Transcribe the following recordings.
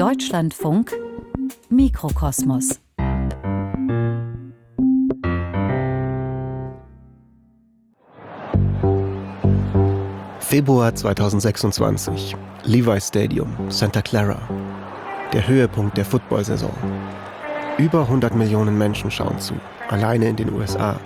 Deutschlandfunk Mikrokosmos. Februar 2026, Levi Stadium, Santa Clara. Der Höhepunkt der Football-Saison. Über 100 Millionen Menschen schauen zu, alleine in den USA.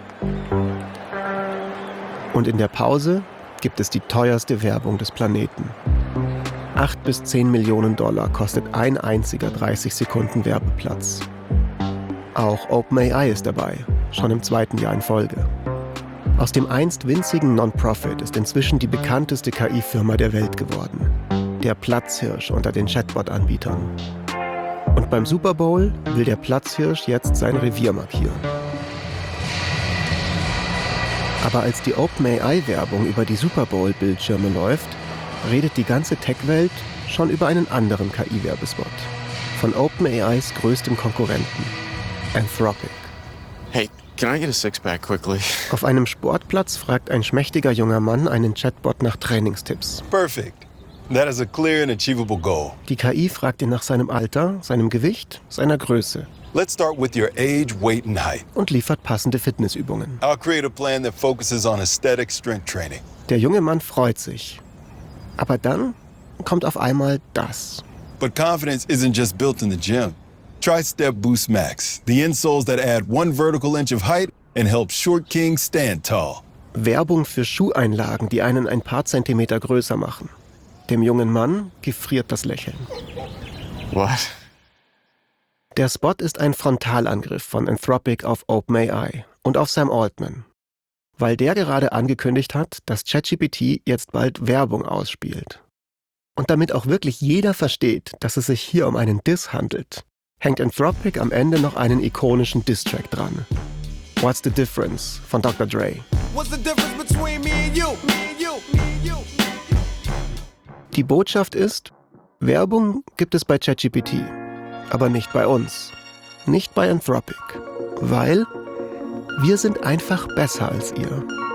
Und in der Pause gibt es die teuerste Werbung des Planeten. 8 bis 10 Millionen Dollar kostet ein einziger 30 Sekunden Werbeplatz. Auch OpenAI ist dabei, schon im 2. Jahr in Folge. Aus dem einst winzigen Non-Profit ist inzwischen die bekannteste KI-Firma der Welt geworden. Der Platzhirsch unter den Chatbot-Anbietern. Und beim Super Bowl will der Platzhirsch jetzt sein Revier markieren. Aber als die OpenAI-Werbung über die Super Bowl-Bildschirme läuft, redet die ganze Tech-Welt schon über einen anderen KI-Werbespot. Von OpenAIs größtem Konkurrenten, Anthropic. Hey, can I get a six-pack quickly? Auf einem Sportplatz fragt ein schmächtiger junger Mann einen Chatbot nach Trainingstipps. Perfect. That is a clear and achievable goal. Die KI fragt ihn nach seinem Alter, seinem Gewicht, seiner Größe. Let's start with your age, weight and height. Und liefert passende Fitnessübungen. I'll create a plan that focuses on aesthetic strength training. Der junge Mann freut sich. Aber dann kommt auf einmal das. But confidence isn't just built in the gym. Try Step Boost Max, the insoles that add 1 vertical inch of height and help short kings stand tall. Werbung für Schuheinlagen, die einen ein paar Zentimeter größer machen. Dem jungen Mann gefriert das Lächeln. What? Der Spot ist ein Frontalangriff von Anthropic auf OpenAI und auf Sam Altman. Weil der gerade angekündigt hat, dass ChatGPT jetzt bald Werbung ausspielt. Und damit auch wirklich jeder versteht, dass es sich hier um einen Diss handelt, hängt Anthropic am Ende noch einen ikonischen Diss-Track dran. What's the Difference von Dr. Dre. What's the difference between me and you? Me and you? Me and you? Die Botschaft ist, Werbung gibt es bei ChatGPT, aber nicht bei uns. Nicht bei Anthropic. Weil wir sind einfach besser als ihr.